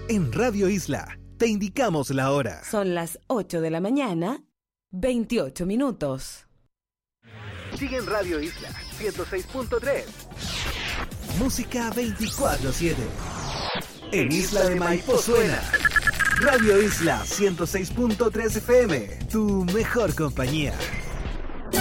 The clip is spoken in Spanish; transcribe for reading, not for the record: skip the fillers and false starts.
En Radio Isla te indicamos la hora. Son las 8 de la mañana, 28 minutos. Sigue en Radio Isla 106.3. Música 24/7. En Isla de Maipo suena Radio Isla 106.3 FM, tu mejor compañía.